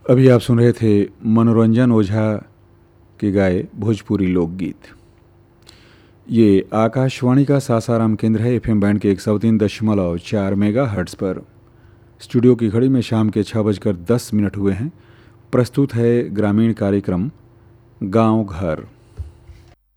अभी आप सुन रहे थे मनोरंजन ओझा के गाए भोजपुरी लोकगीत। ये आकाशवाणी का सासाराम केंद्र है, एफएम बैंड के 103.4 मेगा हर्ट्स पर। स्टूडियो की घड़ी में शाम के 6:10 हुए हैं। प्रस्तुत है ग्रामीण कार्यक्रम गांव घर।